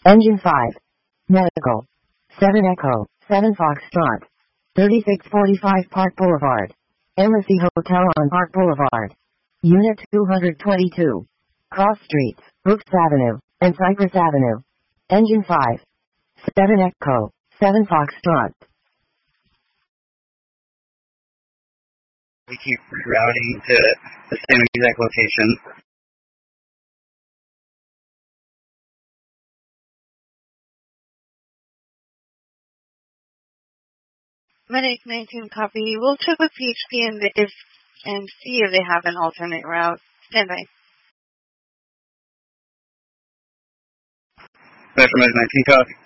Engine 5. Medical. 7 Echo, 7 Foxtrot. 3645 Park Boulevard. Embassy Hotel on Park Boulevard. Unit 222. Cross Streets, Brooks Avenue, and Cypress Avenue. Engine 5. 7 Echo, 7 Foxtrot. We keep routing to the same exact location. Medic 19 copy. We'll check with PHP and see if they have an alternate route. Stand by. Metro Medic 19 copy.